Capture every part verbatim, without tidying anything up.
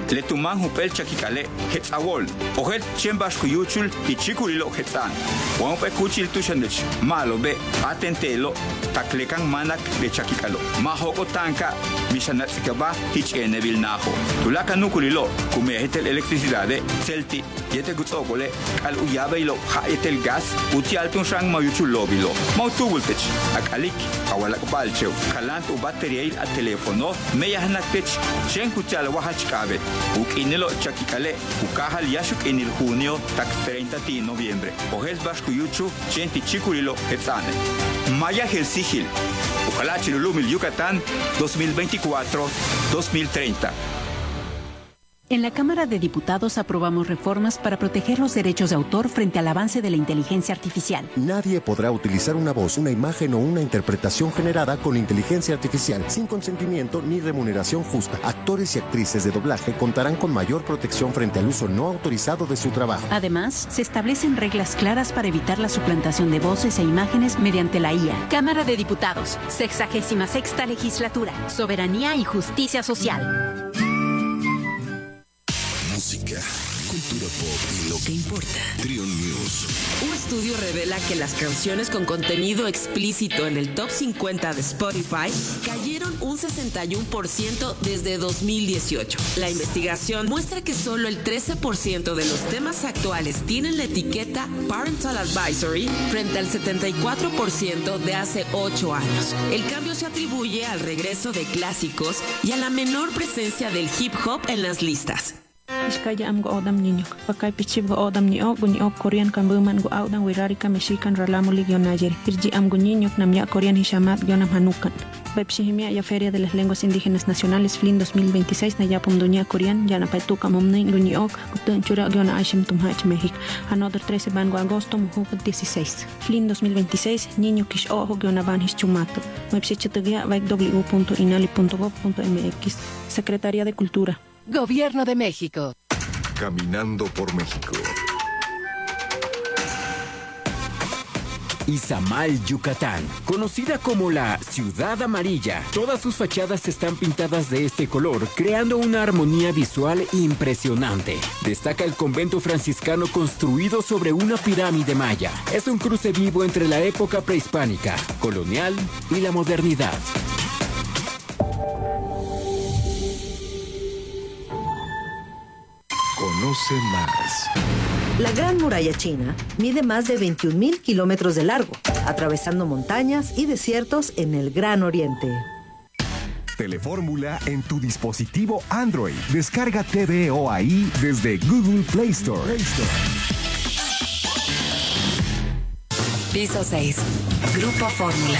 le tuman hupel chakikale hetzawol ohet chembashku yuchul y chikulilo hetzan wan pe kuchil tushandech malo be atentelo taklekan manak de chakikalo mahoko tanka mishanatsikaba hich enevil naho tulaka nukulilo kumehetel electricidade celti yete gutsokole al uyabeilo haetel gas uti altun shang mayuchul lobilo mautubultech akalik awalak balcheu kalantu bateriail a telefono meyahnatech chen kuchal wahachkabe ukinelo chakikale ukahal yashuk enil junio tak treinta de noviembre ojes bashkuyuchu chenti chikulilo hetzane maya helsigil ukalachilulumil Yucatán dos mil veinticuatro a dos mil treinta. En la Cámara de Diputados aprobamos reformas para proteger los derechos de autor frente al avance de la inteligencia artificial. Nadie podrá utilizar una voz, una imagen o una interpretación generada con inteligencia artificial sin consentimiento ni remuneración justa. Actores y actrices de doblaje contarán con mayor protección frente al uso no autorizado de su trabajo. Además, se establecen reglas claras para evitar la suplantación de voces e imágenes mediante la I A. Cámara de Diputados, sexagésima sexta legislatura, soberanía y justicia social. Música, cultura pop y lo que importa. Trion News. Un estudio revela que las canciones con contenido explícito en el top cincuenta de Spotify cayeron un sesenta y uno por ciento desde dos mil dieciocho. La investigación muestra que solo el trece por ciento de los temas actuales tienen la etiqueta Parental Advisory frente al setenta y cuatro por ciento de hace ocho años. El cambio se atribuye al regreso de clásicos y a la menor presencia del hip hop en las listas. Iskaya am go odam niño, pakai pichib go odam ni o guni o Korean kan buman go audan wirarika mexican ralamo ligio nayer. Irji am go niño namya Korean hishamat gionam hanukan. Bepshihimia ya Feria de las Lenguas Indígenas Nacionales Flin dos mil veintiséis na yapum dunia Korean yana paituka momnei guni ok gutun chura giona ashim tumhach México. Another trece bango agosto mujuk dieciséis. Flin dos mil veintiséis niño kish ojo giona van hischumato. Websitetugia vaik w punto inali punto gov punto m x. Secretaría de Cultura. Gobierno de México. Caminando por México. Izamal, Yucatán, conocida como la Ciudad Amarilla. Todas sus fachadas están pintadas de este color, creando una armonía visual impresionante. Destaca el convento franciscano construido sobre una pirámide maya. Es un cruce vivo entre la época prehispánica, colonial y la modernidad. Conoce más. La Gran Muralla China mide más de veintiún mil kilómetros de largo, atravesando montañas y desiertos en el Gran Oriente. Telefórmula en tu dispositivo Android. Descarga T V O A I desde Google Play Store. Play Store. Piso seis. Grupo Fórmula.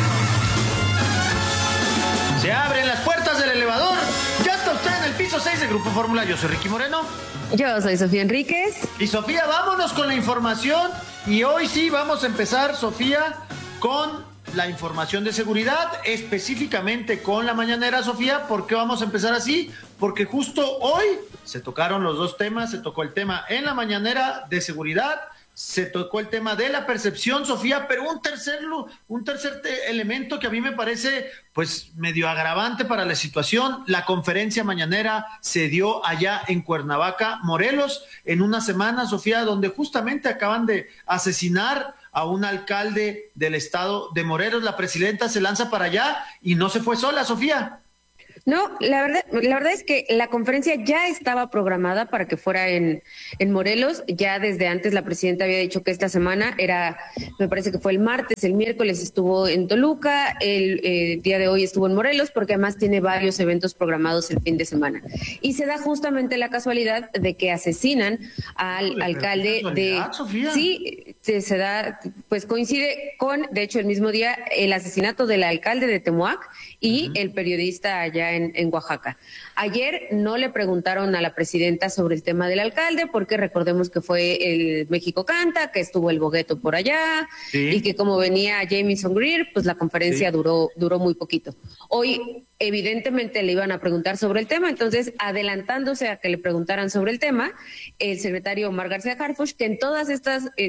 Se abren las puertas del elevador. Ya está usted en el piso seis de Grupo Fórmula. Yo soy Ricky Moreno. Yo soy Sofía Enríquez. Y Sofía, vámonos con la información. Y hoy sí vamos a empezar, Sofía, con la información de seguridad, específicamente con la mañanera, Sofía. ¿Por qué vamos a empezar así? Porque justo hoy se tocaron los dos temas. Se tocó el tema en la mañanera de seguridad, se tocó el tema de la percepción, Sofía, pero un tercer, un tercer te- elemento que a mí me parece pues medio agravante para la situación. La conferencia mañanera se dio allá en Cuernavaca, Morelos, en una semana, Sofía, donde justamente acaban de asesinar a un alcalde del estado de Morelos. La presidenta se lanza para allá y no se fue sola, Sofía. No, la verdad, la verdad es que la conferencia ya estaba programada para que fuera en, en Morelos. Ya desde antes la presidenta había dicho que esta semana era, me parece que fue el martes, el miércoles estuvo en Toluca, el eh, día de hoy estuvo en Morelos, porque además tiene varios eventos programados el fin de semana. Y se da justamente la casualidad de que asesinan al Híjole, alcalde de... Sofía. Sí, se, se da, pues coincide con, de hecho, el mismo día, el asesinato del alcalde de Temuac y uh-huh. el periodista allá en En, en Oaxaca. Ayer no le preguntaron a la presidenta sobre el tema del alcalde, porque recordemos que fue el México Canta, que estuvo el Bogueto por allá, sí. y que como venía Jamieson Greer, pues la conferencia sí. duró, duró muy poquito. Hoy, evidentemente, le iban a preguntar sobre el tema, entonces, adelantándose a que le preguntaran sobre el tema, el secretario Omar García Harfuch, que en todas estas, eh, en todas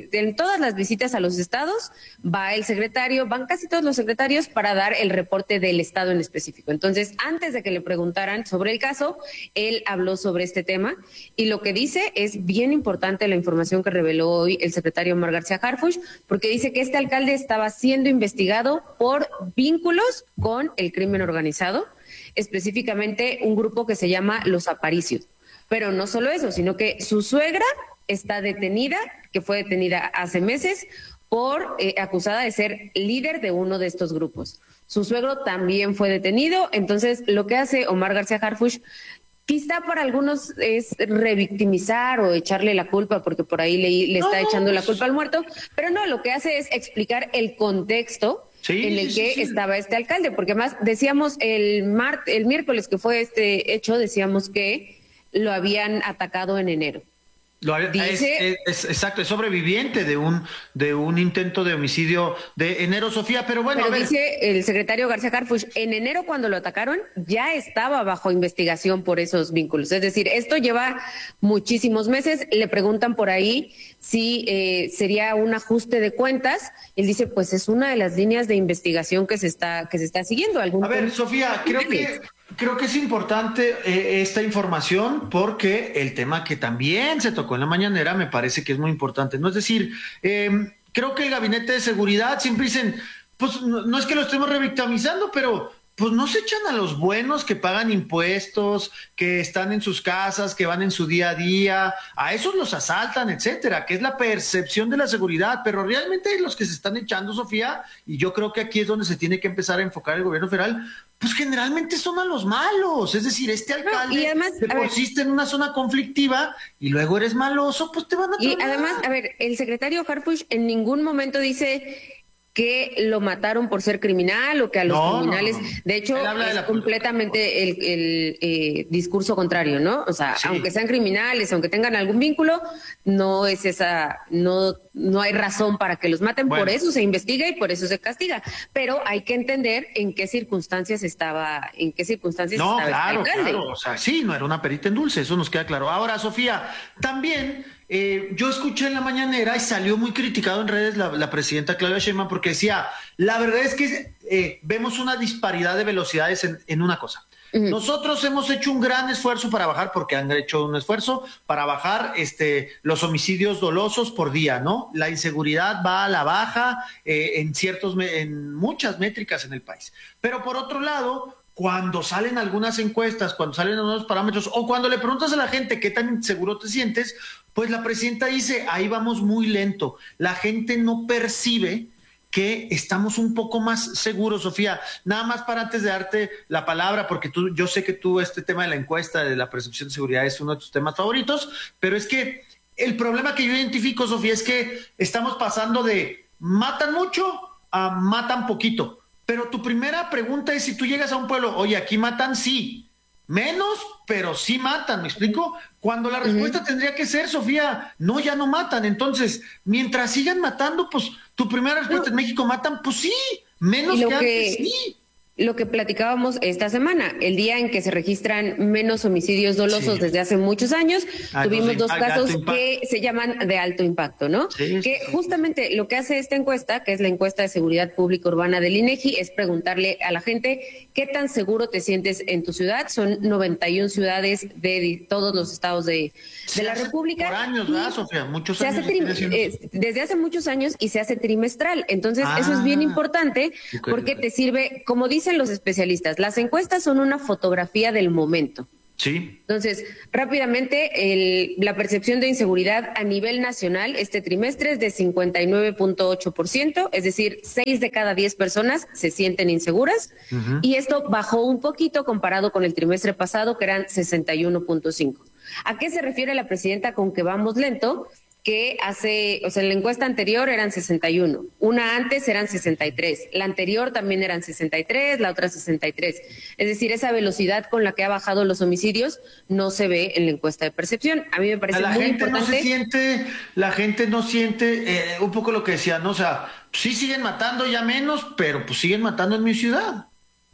todas las visitas a los estados va el secretario, van casi todos los secretarios para dar el reporte del estado en específico. Entonces, antes de que le preguntaran sobre el caso, él habló sobre este tema y lo que dice es bien importante la información que reveló hoy el secretario Omar García Harfuch, porque dice que este alcalde estaba siendo investigado por vínculos con el crimen organizado, específicamente un grupo que se llama Los Aparicios. Pero no solo eso, sino que su suegra está detenida, que fue detenida hace meses, por eh, acusada de ser líder de uno de estos grupos. Su suegro también fue detenido, entonces lo que hace Omar García Harfuch, quizá para algunos es revictimizar o echarle la culpa, porque por ahí le, le está no, echando la culpa al muerto, pero no, lo que hace es explicar el contexto sí, en el sí, que sí. estaba este alcalde, porque además decíamos el, mar, el miércoles que fue este hecho, decíamos que lo habían atacado en enero. Lo había, Dice, es, es, es, exacto, es sobreviviente de un de un intento de homicidio de enero, Sofía, pero bueno. Pero a ver. Dice el secretario García Harfuch, en enero cuando lo atacaron ya estaba bajo investigación por esos vínculos. Es decir, esto lleva muchísimos meses. Le preguntan por ahí si eh, sería un ajuste de cuentas. Él dice, pues es una de las líneas de investigación que se está que se está siguiendo. ¿Algún a ver, Sofía, creo que Creo que es importante eh, esta información porque el tema que también se tocó en la mañanera me parece que es muy importante, ¿no? Es decir, eh, creo que el gabinete de seguridad siempre dicen, pues no, no es que lo estemos revictimizando, pero pues no se echan a los buenos que pagan impuestos, que están en sus casas, que van en su día a día, a esos los asaltan, etcétera, que es la percepción de la seguridad, pero realmente los que se están echando, Sofía, y yo creo que aquí es donde se tiene que empezar a enfocar el gobierno federal, pues generalmente son a los malos, es decir, este alcalde no, y además, te pusiste en una zona conflictiva y luego eres maloso, pues te van a Y tronar. Además, a ver, el secretario Harfuch en ningún momento dice que lo mataron por ser criminal o que a los no, criminales, no, no. de hecho es de completamente el, el eh, discurso contrario, ¿no? O sea, sí. aunque sean criminales, aunque tengan algún vínculo, no es esa, no, no hay razón para que los maten, bueno. por eso se investiga y por eso se castiga, pero hay que entender en qué circunstancias estaba, en qué circunstancias no, estaba claro, este alcalde. claro, o sea, sí, no era una perita en dulce, eso nos queda claro. Ahora, Sofía, también Eh, yo escuché en la mañanera y salió muy criticado en redes la, la presidenta Claudia Sheinbaum porque decía, la verdad es que eh, vemos una disparidad de velocidades en, en una cosa. Uh-huh. Nosotros hemos hecho un gran esfuerzo para bajar, porque han hecho un esfuerzo para bajar este, los homicidios dolosos por día, ¿no? La inseguridad va a la baja eh, en ciertos, en muchas métricas en el país. Pero por otro lado, cuando salen algunas encuestas, cuando salen algunos parámetros, o cuando le preguntas a la gente qué tan inseguro te sientes, pues la presidenta dice, ahí vamos muy lento. La gente no percibe que estamos un poco más seguros, Sofía. Nada más para antes de darte la palabra, porque tú, yo sé que tú este tema de la encuesta de la percepción de seguridad es uno de tus temas favoritos, pero es que el problema que yo identifico, Sofía, es que estamos pasando de matan mucho a matan poquito. Pero tu primera pregunta es si tú llegas a un pueblo, oye, aquí matan, sí. Menos, pero sí matan, ¿me explico? Cuando la respuesta uh-huh. tendría que ser, Sofía, no, ya no matan. Entonces, mientras sigan matando, pues tu primera respuesta no. en México matan, pues sí, menos que, que antes, sí. Lo que platicábamos esta semana, el día en que se registran menos homicidios dolosos sí. desde hace muchos años, ah, tuvimos no, dos casos que se llaman de alto impacto, ¿no? Sí, que sí, justamente sí. lo que hace esta encuesta, que es la encuesta de seguridad pública urbana del INEGI, es preguntarle a la gente qué tan seguro te sientes en tu ciudad. Son noventa y una ciudades de todos los estados de, de la República. Por años, ¿verdad, Sofía? Muchos se años. Hace trim- eh, desde hace muchos años y se hace trimestral. Entonces, ah, eso es bien importante okay, porque okay. te sirve, como dice los especialistas, las encuestas son una fotografía del momento. Sí. Entonces, rápidamente, el, la percepción de inseguridad a nivel nacional este trimestre es de cincuenta y nueve punto ocho por ciento, es decir, seis de cada diez personas se sienten inseguras, uh-huh. y esto bajó un poquito comparado con el trimestre pasado, que eran sesenta y uno punto cinco. ¿A qué se refiere la presidenta con que vamos lento? Que hace, o sea, en la encuesta anterior eran sesenta y uno, una antes eran sesenta y tres, la anterior también eran sesenta y tres, la otra sesenta y tres. Es decir, esa velocidad con la que ha bajado los homicidios no se ve en la encuesta de percepción. A mí me parece la muy gente importante. No se siente, la gente no siente, eh, un poco lo que decía, ¿no? O sea, sí siguen matando ya menos, pero pues siguen matando en mi ciudad.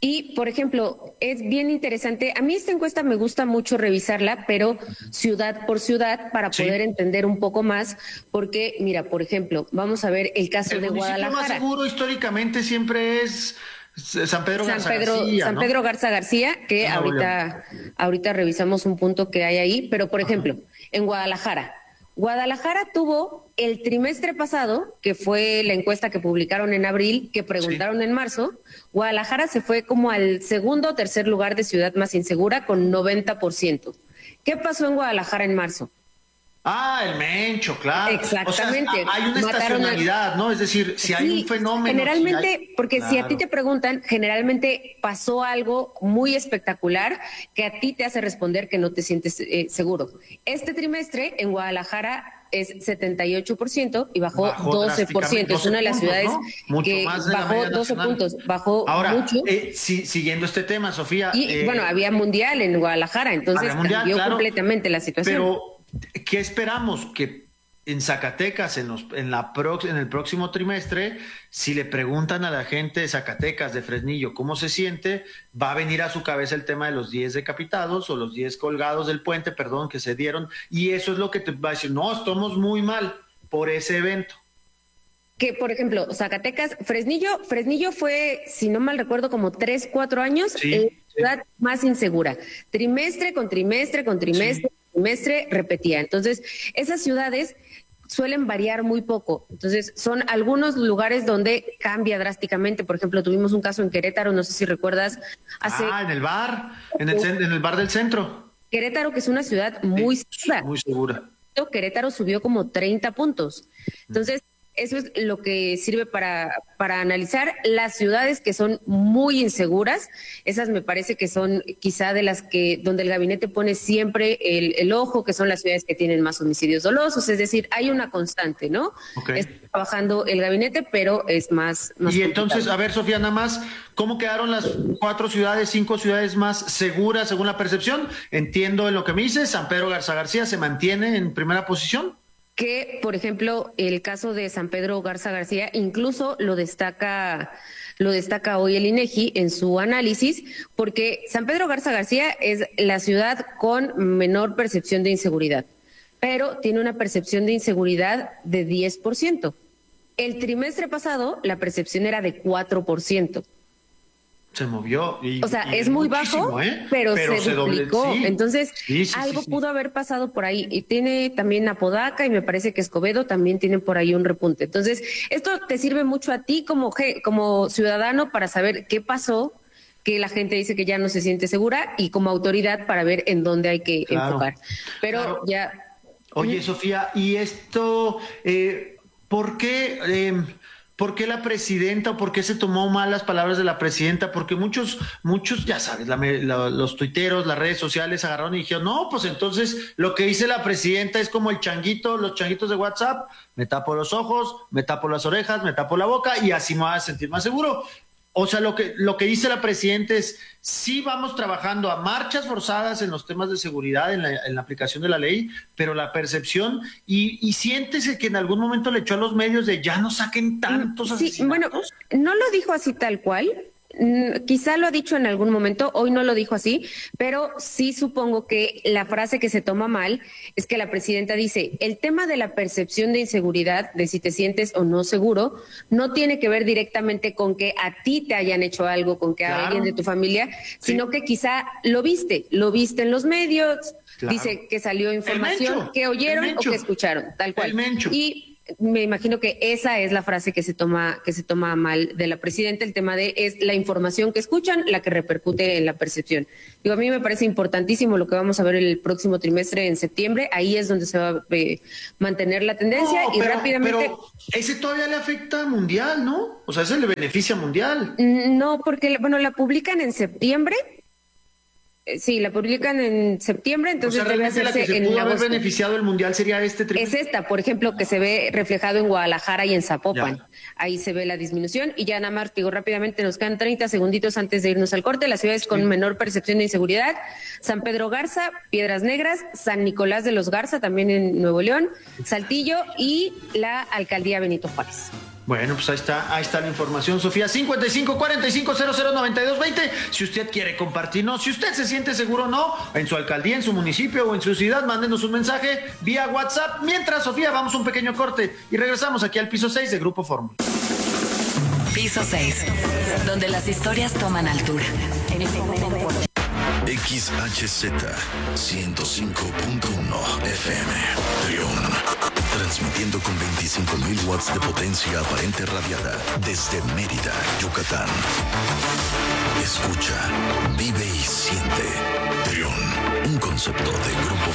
Y, por ejemplo, es bien interesante, a mí esta encuesta me gusta mucho revisarla, pero ciudad por ciudad para Sí. poder entender un poco más, porque, mira, por ejemplo, vamos a ver el caso El de municipio más Guadalajara. seguro históricamente siempre es San Pedro San Garza Pedro, García, San ¿no? Pedro Garza García, que Ah, ahorita, ahorita revisamos un punto que hay ahí, pero por ejemplo, en Guadalajara, Guadalajara tuvo el trimestre pasado, que fue la encuesta que publicaron en abril, que preguntaron en marzo, Guadalajara se fue como al segundo o tercer lugar de ciudad más insegura con noventa por ciento. ¿Qué pasó en Guadalajara en marzo? Ah, el Mencho, claro. Exactamente. O sea, hay una Mataron a- estacionalidad, ¿no? Es decir, si hay Sí, un fenómeno. Generalmente, si hay- porque si a ti Claro. te preguntan, generalmente pasó algo muy espectacular que a ti te hace responder que no te sientes eh, seguro. Este trimestre en Guadalajara es setenta y ocho por ciento y bajó, Bajó doce por ciento. Es drásticamente, una de las doce ciudades puntos, ¿no? Mucho que más de la bajó media doce nacional. puntos, bajó Ahora, mucho. eh, si- siguiendo este tema, Sofía. y eh, bueno, había mundial en Guadalajara, entonces había mundial, cambió claro, completamente la situación. Pero, ¿qué esperamos? Que en Zacatecas, en, los, en, la prox- en el próximo trimestre, si le preguntan a la gente de Zacatecas, de Fresnillo, cómo se siente, va a venir a su cabeza el tema de los diez decapitados o los diez colgados del puente, perdón, que se dieron, y eso es lo que te va a decir, no, estamos muy mal por ese evento. Que, por ejemplo, Zacatecas, Fresnillo, Fresnillo fue, si no mal recuerdo, como tres, cuatro años, Sí, la sí. ciudad más insegura. Trimestre con trimestre con trimestre, con trimestre, repetía. Entonces, esas ciudades suelen variar muy poco. Entonces, son algunos lugares donde cambia drásticamente. Por ejemplo, tuvimos un caso en Querétaro, no sé si recuerdas, hace Ah, en el bar, en el, cen- en el bar del centro. Querétaro, que es una ciudad muy segura. Muy segura. Querétaro subió como treinta puntos. Entonces, eso es lo que sirve para, para analizar las ciudades que son muy inseguras. Esas me parece que son quizá de las que donde el gabinete pone siempre el, el ojo, que son las ciudades que tienen más homicidios dolosos. Es decir, hay una constante, ¿no? Ok. Está trabajando el gabinete, pero es más. más Y entonces, complicado. a ver, Sofía, nada más, ¿cómo quedaron las cuatro ciudades, cinco ciudades más seguras según la percepción? Entiendo en lo que me dices, San Pedro Garza García se mantiene en primera posición. Que, por ejemplo, el caso de San Pedro Garza García incluso lo destaca lo destaca hoy el INEGI en su análisis, porque San Pedro Garza García es la ciudad con menor percepción de inseguridad, pero tiene una percepción de inseguridad de diez por ciento. El trimestre pasado la percepción era de cuatro por ciento. Se movió. Y, O sea, y es muy muchísimo, bajo, ¿eh? pero, se, doble- duplicó. sí. Entonces, Sí, sí, algo sí, sí. pudo haber pasado por ahí. Y tiene también Apodaca y me parece que Escobedo también tienen por ahí un repunte. Entonces, esto te sirve mucho a ti como, ge- como ciudadano para saber qué pasó, que la gente dice que ya no se siente segura, y como autoridad para ver en dónde hay que Claro. enfocar. Pero Claro. ya... Oye, Sofía, y esto, eh, ¿por qué, eh, por qué la presidenta o por qué se tomó mal las palabras de la presidenta? Porque muchos, muchos, ya sabes, la- la- los tuiteros, las redes sociales agarraron y dijeron, no, pues entonces lo que dice la presidenta es como el changuito, los changuitos de WhatsApp, me tapo los ojos, me tapo las orejas, me tapo la boca y así me voy a sentir más seguro. O sea, lo que, lo que dice la presidenta es, sí vamos trabajando a marchas forzadas en los temas de seguridad, en la, en la aplicación de la ley, pero la percepción, y, y siéntese que en algún momento le echó a los medios de ya no saquen tantos Sí, asesinatos. bueno, no lo dijo así tal cual. Mm, Quizá lo ha dicho en algún momento, hoy no lo dijo así, pero sí supongo que la frase que se toma mal es que la presidenta dice, el tema de la percepción de inseguridad, de si te sientes o no seguro, no tiene que ver directamente con que a ti te hayan hecho algo, con que a Claro. alguien de tu familia, sino que quizá lo viste, lo viste en los medios, Claro. dice que salió información Mencho, que oyeron el o Mencho. que escucharon, tal cual. El Mencho. Y me imagino que esa es la frase que se toma que se toma mal de la presidenta. El tema de es la información que escuchan la que repercute en la percepción. Digo, a mí me parece importantísimo lo que vamos a ver el próximo trimestre en septiembre. Ahí es donde se va a eh, mantener la tendencia No, y pero- rápidamente. pero ese todavía le afecta a Mundial, ¿no? O sea, ese le beneficia a Mundial. No, porque bueno, la publican en septiembre. Eh, Sí, la publican en septiembre, O entonces sea, debe realmente la que hacerse se en pudo haber agosto. beneficiado el Mundial sería este Es trimestre. esta, por ejemplo, que se ve reflejado en Guadalajara y en Zapopan. Ahí se ve la disminución y ya nada más, digo rápidamente, nos quedan treinta segunditos antes de irnos al corte. Las ciudades con menor percepción de inseguridad, San Pedro Garza, Piedras Negras, San Nicolás de los Garza, también en Nuevo León, Saltillo y la Alcaldía Benito Juárez. Bueno, pues ahí está, ahí está la información, Sofía. cincuenta y cinco cuarenta y cinco cero cero noventa y dos veinte. Si usted quiere compartirnos, si usted se siente seguro o no, en su alcaldía, en su municipio o en su ciudad, mándenos un mensaje vía WhatsApp. Mientras, Sofía, vamos a un pequeño corte y regresamos aquí al piso seis de Grupo Fórmula. Piso seis, donde las historias toman altura. X H Z ciento cinco punto uno F M, Trión. Transmitiendo con veinticinco mil watts de potencia aparente radiada desde Mérida, Yucatán. Escucha, vive y siente. Trión, un concepto de Grupo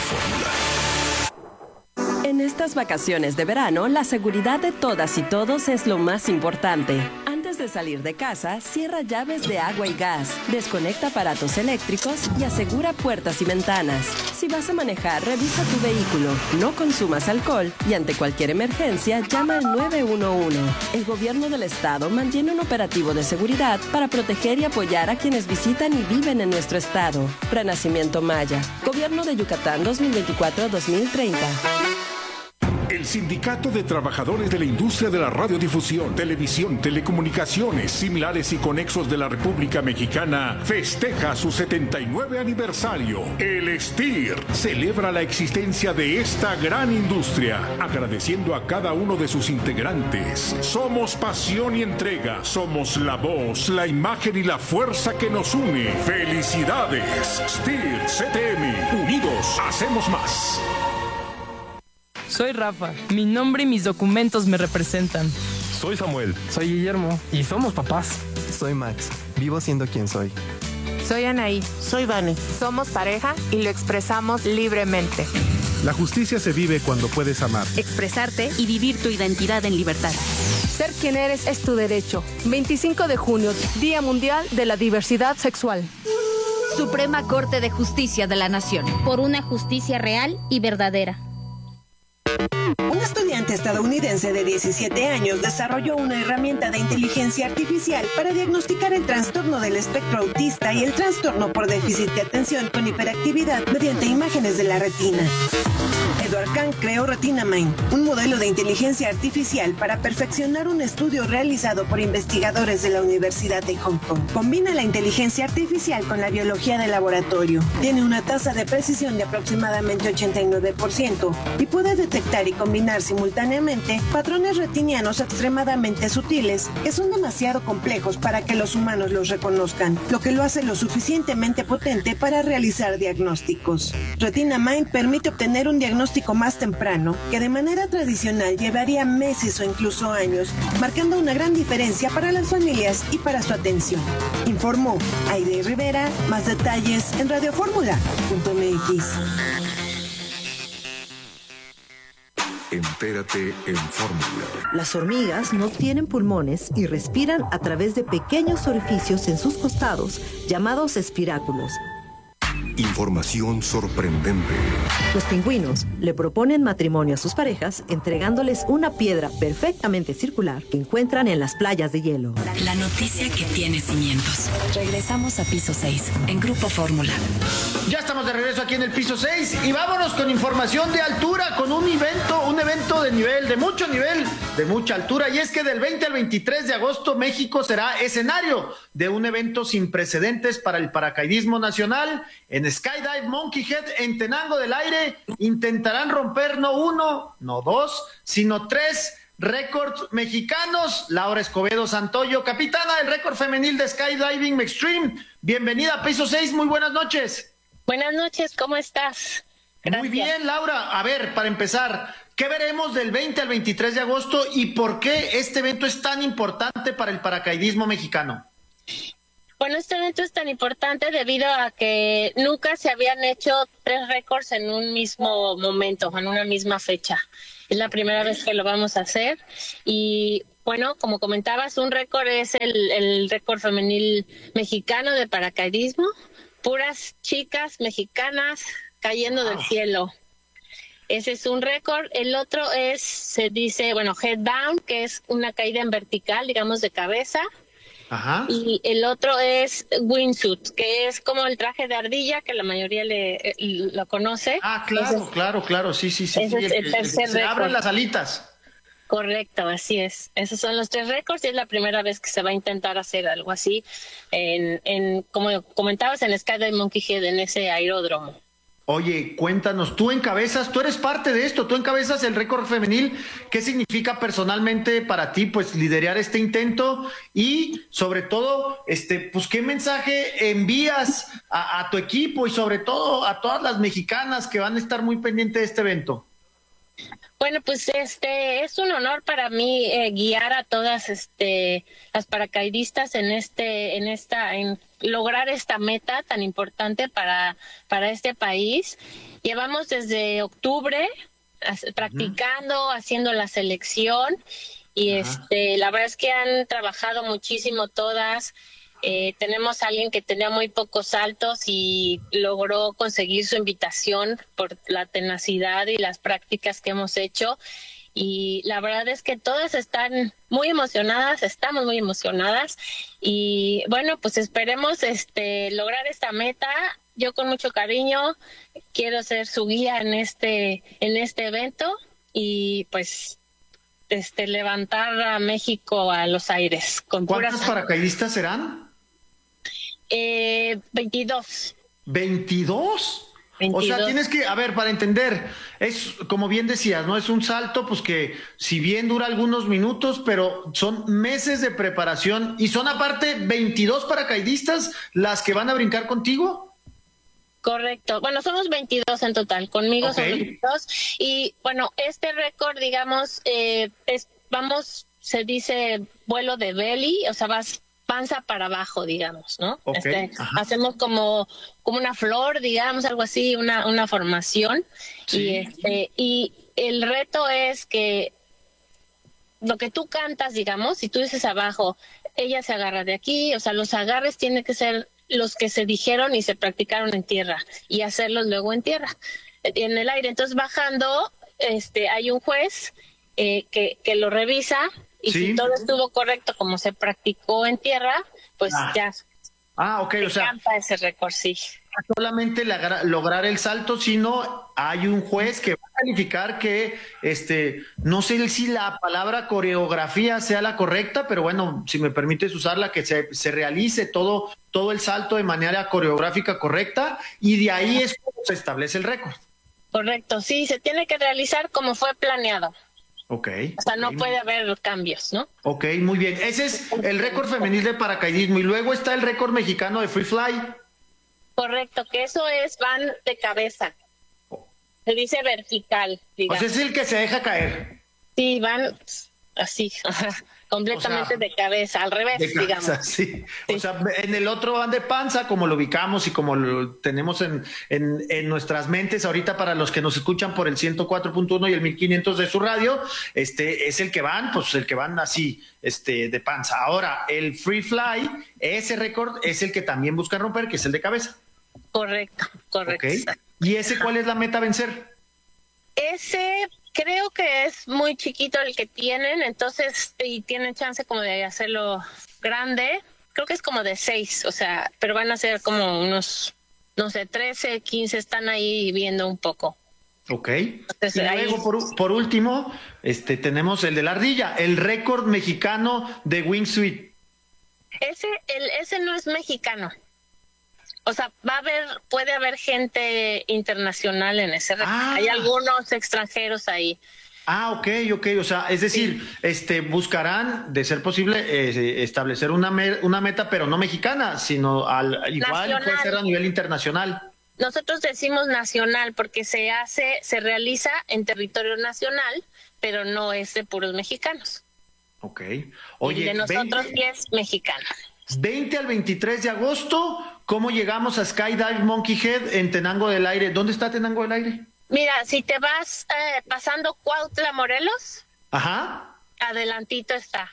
Fórmula. En estas vacaciones de verano, la seguridad de todas y todos es lo más importante. Antes de salir de casa, cierra llaves de agua y gas, desconecta aparatos eléctricos y asegura puertas y ventanas. Si vas a manejar, revisa tu vehículo, no consumas alcohol y ante cualquier emergencia, llama al nueve uno uno. El gobierno del estado mantiene un operativo de seguridad para proteger y apoyar a quienes visitan y viven en nuestro estado. Renacimiento Maya, Gobierno de Yucatán dos mil veinticuatro a dos mil treinta. El Sindicato de Trabajadores de la Industria de la Radiodifusión, Televisión, Telecomunicaciones, Similares y Conexos de la República Mexicana festeja su setenta y nueve aniversario. El S T I R celebra la existencia de esta gran industria, agradeciendo a cada uno de sus integrantes. Somos pasión y entrega, somos la voz, la imagen y la fuerza que nos une. ¡Felicidades! S T I R C T M, unidos hacemos más. Soy Rafa, mi nombre y mis documentos me representan. Soy Samuel. Soy Guillermo. Y somos papás. Soy Max, vivo siendo quien soy. Soy Anaí. Soy Vane. Somos pareja y lo expresamos libremente. La justicia se vive cuando puedes amar, expresarte y vivir tu identidad en libertad. Ser quien eres es tu derecho. veinticinco de junio, Día Mundial de la Diversidad Sexual. Suprema Corte de Justicia de la Nación. Por una justicia real y verdadera. Un estudiante estadounidense de diecisiete años desarrolló una herramienta de inteligencia artificial para diagnosticar el trastorno del espectro autista y el trastorno por déficit de atención con hiperactividad mediante imágenes de la retina. Edward Kang creó RetinaMind, un modelo de inteligencia artificial para perfeccionar un estudio realizado por investigadores de la Universidad de Hong Kong. Combina la inteligencia artificial con la biología de laboratorio. Tiene una tasa de precisión de aproximadamente ochenta y nueve por ciento y puede detectar y combinar simultáneamente patrones retinianos extremadamente sutiles que son demasiado complejos para que los humanos los reconozcan, lo que lo hace lo suficientemente potente para realizar diagnósticos. RetinaMind permite obtener un diagnóstico más temprano que de manera tradicional llevaría meses o incluso años, marcando una gran diferencia para las familias y para su atención. Informó Aide Rivera. Más detalles en radioformula punto m x. Entérate en Fórmula. Las hormigas no tienen pulmones y respiran a través de pequeños orificios en sus costados, llamados espiráculos. Información sorprendente. Los pingüinos le proponen matrimonio a sus parejas entregándoles una piedra perfectamente circular que encuentran en las playas de hielo. La noticia que tiene cimientos. Regresamos a Piso seis en Grupo Fórmula. Ya estamos de regreso aquí en el Piso seis y vámonos con información de altura, con un evento, un evento de nivel, de mucho nivel, de mucha altura, y es que del veinte al veintitrés de agosto México será escenario de un evento sin precedentes para el paracaidismo nacional. En Skydive Monkey Head en Tenango del Aire intentarán romper no uno, no dos, sino tres récords mexicanos. Laura Escobedo Santoyo, capitana del récord femenil de Skydiving Extreme. Bienvenida a Piso seis, muy buenas noches. Buenas noches, ¿cómo estás? Gracias. Muy bien, Laura. A ver, para empezar, ¿qué veremos del veinte al veintitrés de agosto y por qué este evento es tan importante para el paracaidismo mexicano? Bueno, este evento es tan importante debido a que nunca se habían hecho tres récords en un mismo momento, en una misma fecha. Es la primera vez que lo vamos a hacer. Y bueno, como comentabas, un récord es el, el récord femenil mexicano de paracaidismo. Puras chicas mexicanas cayendo del cielo. Ese es un récord. El otro es, se dice, bueno, head down, que es una caída en vertical, digamos, de cabeza. Ajá. Y el otro es wingsuit, que es como el traje de ardilla, que la mayoría le lo conoce. Ah, claro, ese, claro, claro, sí, sí, sí. Ese sí es el, el tercer se abren las alitas. Correcto, así es. Esos son los tres récords y es la primera vez que se va a intentar hacer algo así en, en como comentabas, en Skydive Monkey Head, en ese aeródromo. Oye, cuéntanos, tú encabezas, tú eres parte de esto, tú encabezas el récord femenil. ¿Qué significa personalmente para ti, pues, liderar este intento? Y, sobre todo, este, pues, ¿qué mensaje envías a, a tu equipo y, sobre todo, a todas las mexicanas que van a estar muy pendientes de este evento? Bueno, pues este es un honor para mí eh, guiar a todas este las paracaidistas en este en esta en lograr esta meta tan importante para para este país. Llevamos desde octubre practicando, uh-huh. haciendo la selección y uh-huh. este la verdad es que han trabajado muchísimo todas. Eh, tenemos a alguien que tenía muy pocos saltos y logró conseguir su invitación por la tenacidad y las prácticas que hemos hecho. Y la verdad es que todas están muy emocionadas, estamos muy emocionadas. Y bueno, pues esperemos este lograr esta meta. Yo con mucho cariño quiero ser su guía en este, en este evento y pues este levantar a México a los aires. Con ¿Cuántas puras... paracaidistas serán? Eh, veintidós. ¿veintidós? veintidós. O sea, tienes que, a ver, para entender, es como bien decías, ¿no? Es un salto, pues que si bien dura algunos minutos, pero son meses de preparación y son aparte veintidós paracaidistas las que van a brincar contigo. Correcto. Bueno, somos veintidós en total. Conmigo okay. son veintidós. Y bueno, este récord, digamos, eh, es, vamos, se dice vuelo de belly, o sea, vas panza para abajo, digamos, ¿no? Okay, este, hacemos como, como una flor, digamos, algo así, una, una formación. Sí. Y, este, y el reto es que lo que tú cantas, digamos, si tú dices abajo, ella se agarra de aquí, o sea, los agarres tienen que ser los que se dijeron y se practicaron en tierra y hacerlos luego en tierra, en el aire. Entonces, bajando, este, hay un juez eh, que, que lo revisa. Y sí. si todo estuvo correcto como se practicó en tierra, pues ah. ya. Ah, ok, o sea. ese récord, sí. No solamente la, lograr el salto, sino hay un juez que va a calificar que, este, no sé si la palabra coreografía sea la correcta, pero bueno, si me permites usarla, que se, se realice todo, todo el salto de manera coreográfica correcta y de ahí es como se establece el récord. Correcto, sí, se tiene que realizar como fue planeado. Ok. O sea, no okay. puede haber cambios, ¿no? Ok, muy bien. Ese es el récord femenil de paracaidismo. Y luego está el récord mexicano de free fly. Correcto, que eso es, van de cabeza. Se dice vertical, digamos. O sea, es el que se deja caer. Sí, van así, completamente o sea, de cabeza, al revés, de cabeza, digamos. Sí. sí. O sea, en el otro van de panza, como lo ubicamos y como lo tenemos en, en, en nuestras mentes ahorita para los que nos escuchan por el ciento cuatro punto uno y el mil quinientos de su radio, este es el que van, pues el que van así, este, de panza. Ahora, el free fly, ese récord es el que también busca romper, que es el de cabeza. Correcto, correcto. Okay. ¿Y ese cuál es la meta a vencer? Ese... Creo que es muy chiquito el que tienen, entonces, y tienen chance como de hacerlo grande. Creo que es como de seis, o sea, pero van a ser como unos, no sé, trece, quince, están ahí viendo un poco. Ok. Entonces, y luego, ahí... por, por último, este, tenemos el de la ardilla, el récord mexicano de wingsuit. Ese, el, ese no es mexicano. O sea, va a haber, puede haber gente internacional en ese récord. Ah. Hay algunos extranjeros ahí. Ah, ok, ok. O sea, es decir, sí. este, buscarán, de ser posible, eh, establecer una, me, una meta, pero no mexicana, sino al igual nacional. Puede ser a nivel internacional. Nosotros decimos nacional porque se hace, se realiza en territorio nacional, pero no es de puros mexicanos. Ok. Oye, y de nosotros sí es mexicano. veinte al veintitrés de agosto, ¿cómo llegamos a Skydive Monkey Head en Tenango del Aire? ¿Dónde está Tenango del Aire? Mira, si te vas eh, pasando Cuautla, Morelos, ajá, adelantito está,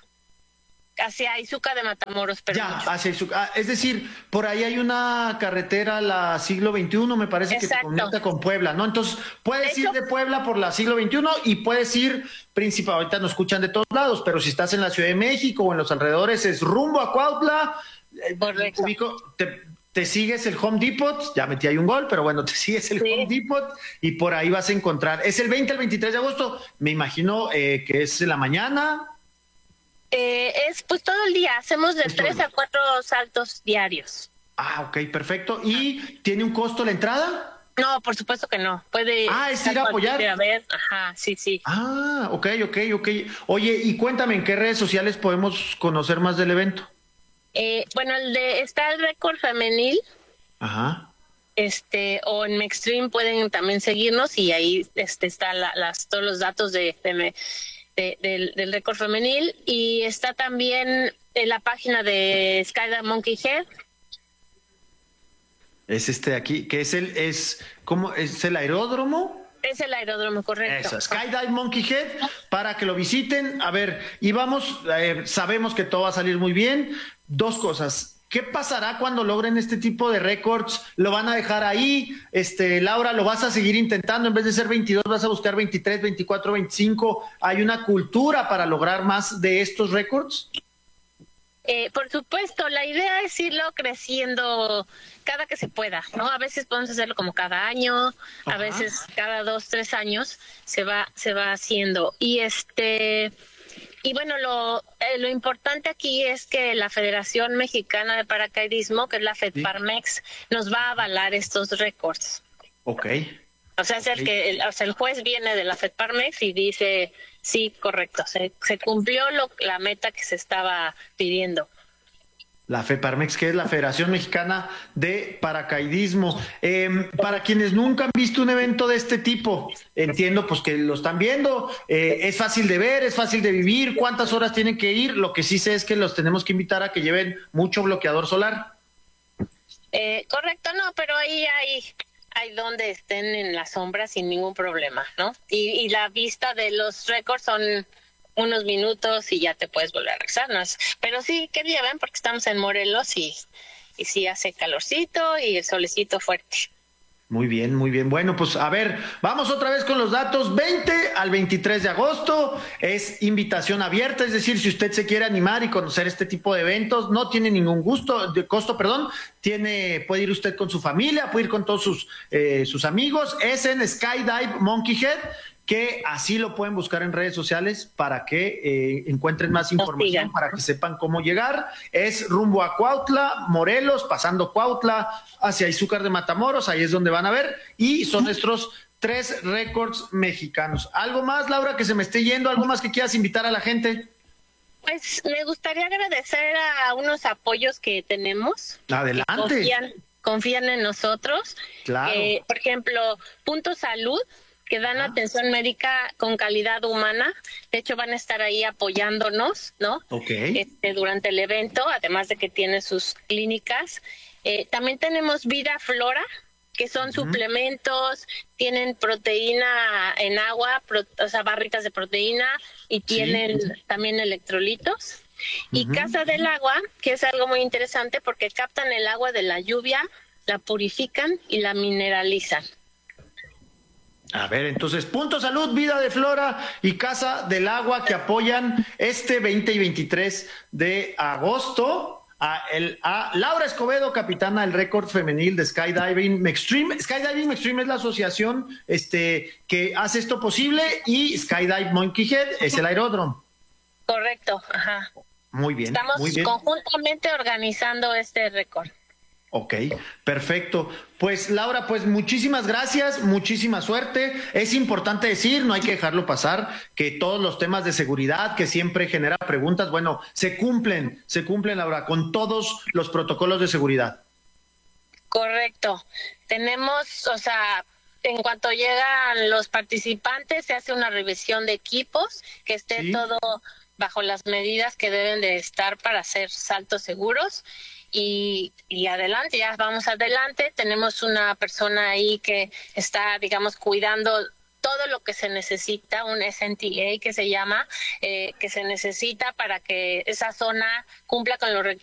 hacia Izúcar de Matamoros. Pero ya, mucho. hacia Izúcar. Ah, es decir, por ahí hay una carretera, la siglo veintiuno, me parece. Exacto. Que se conecta con Puebla, ¿no? Entonces, puedes de ir hecho, de Puebla por la siglo veintiuno y puedes ir, principal, ahorita nos escuchan de todos lados, pero si estás en la Ciudad de México o en los alrededores, es rumbo a Cuautla. Correcto. Ubico, te, te sigues el Home Depot, ya metí ahí un gol, pero bueno, te sigues el sí. Home Depot y por ahí vas a encontrar. Es el veinte al veintitrés de agosto, me imagino eh, que es en la mañana. Eh, es pues todo el día, hacemos de tres a cuatro saltos diarios. Ah, ok, perfecto. ¿Y tiene un costo la entrada? No, por supuesto que no. Puede ah, es ir a apoyar. A ver. Ajá, sí, sí. Ah, ok, ok, ok. Oye, y cuéntame, ¿en qué redes sociales podemos conocer más del evento? Eh, bueno, el de está el récord femenil. Ajá. Este, o en Mextreme pueden también seguirnos y ahí este está la, las todos los datos de, de, de del, del récord femenil, y está también en la página de Skydive Monkey Head. Es este de aquí, que es el, es, ¿cómo? ¿Es el aeródromo? Es el aeródromo, correcto. Eso, Skydive Monkey Head, para que lo visiten. A ver, y vamos, eh, sabemos que todo va a salir muy bien. Dos cosas. ¿Qué pasará cuando logren este tipo de récords? ¿Lo van a dejar ahí? Este, Laura, ¿lo vas a seguir intentando? En vez de ser veintidós, vas a buscar veintitrés, veinticuatro, veinticinco. ¿Hay una cultura para lograr más de estos récords? Eh, por supuesto, la idea es irlo creciendo cada que se pueda, ¿no? A veces podemos hacerlo como cada año, Ajá. a veces cada dos, tres años se va, se va haciendo. Y este, y bueno, lo, eh, lo importante aquí es que la Federación Mexicana de Paracaidismo, que es la FEDPARMEX, sí. nos va a avalar estos récords. Ok. O sea, es el que, el, o sea, el juez viene de la FEDPARMEX y dice, sí, correcto, se, se cumplió lo, la meta que se estaba pidiendo. La FEDPARMEX, que es la Federación Mexicana de Paracaidismo. Eh, para quienes nunca han visto un evento de este tipo, entiendo pues que lo están viendo, eh, es fácil de ver, es fácil de vivir, ¿cuántas horas tienen que ir? Lo que sí sé es que los tenemos que invitar a que lleven mucho bloqueador solar. Eh, correcto, no, pero ahí hay... hay donde estén en la sombra sin ningún problema, ¿no? Y, y la vista de los récords son unos minutos y ya te puedes volver a regresar, ¿no? Pero sí, que lleven porque estamos en Morelos y, y sí hace calorcito y el solecito fuerte. Muy bien, muy bien. Bueno, pues a ver, vamos otra vez con los datos. veinte al veintitrés de agosto es invitación abierta, es decir, si usted se quiere animar y conocer este tipo de eventos, no tiene ningún gusto, de costo, perdón, tiene, puede ir usted con su familia, puede ir con todos sus, eh, sus amigos. Es en Skydive Monkey Head, que así lo pueden buscar en redes sociales para que eh, encuentren más información, para que sepan cómo llegar. Es rumbo a Cuautla, Morelos, pasando Cuautla, hacia Izúcar de Matamoros, ahí es donde van a ver, y son nuestros tres récords mexicanos. ¿Algo más, Laura, que se me esté yendo? ¿Algo más que quieras invitar a la gente? Pues me gustaría agradecer a unos apoyos que tenemos. Adelante. Que confían, confían en nosotros. Claro. Eh, por ejemplo, Punto Salud, que dan atención médica con calidad humana. De hecho, van a estar ahí apoyándonos, ¿no? Okay. Este, durante el evento, además de que tiene sus clínicas. Eh, también tenemos Vida Flora, que son uh-huh. suplementos, tienen proteína en agua, pro, o sea, barritas de proteína, y tienen sí. también electrolitos. Uh-huh. Y Casa del Agua, que es algo muy interesante porque captan el agua de la lluvia, la purifican y la mineralizan. A ver, entonces, Punto Salud, Vida de Flora y Casa del Agua, que apoyan este veinte y veintitrés de agosto a, el, a Laura Escobedo, capitana del récord femenil de Skydiving Mextreme. Skydiving Mextreme es la asociación este, que hace esto posible, y Skydive Monkey Head es el aeródromo. Correcto, ajá. Muy bien. Estamos muy bien. conjuntamente organizando este récord. Ok, perfecto. Pues Laura, pues muchísimas gracias, muchísima suerte. Es importante decir, no hay que dejarlo pasar, que todos los temas de seguridad que siempre genera preguntas, bueno, se cumplen, se cumplen, Laura, con todos los protocolos de seguridad. Correcto. Tenemos, o sea, en cuanto llegan los participantes, se hace una revisión de equipos, que esté ¿Sí? todo bajo las medidas que deben de estar para hacer saltos seguros. Y, y adelante, ya vamos adelante. Tenemos una persona ahí que está, digamos, cuidando todo lo que se necesita, un S N T A que se llama, eh, que se necesita para que esa zona cumpla con los